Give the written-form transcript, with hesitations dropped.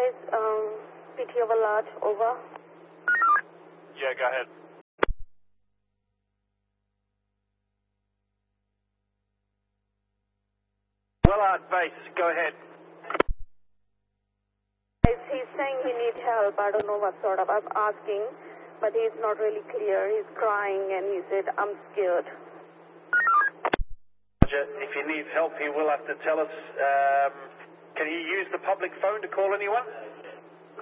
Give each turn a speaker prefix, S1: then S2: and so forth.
S1: Base, PT Overlord, over.
S2: Yeah, go ahead. Wellard Base, go ahead.
S1: He's saying he needs help. I don't know what sort of. I'm asking, but he's not really clear. He's crying and he said, I'm scared.
S2: If he needs help, he will have to tell us. Can he use the public phone to call anyone?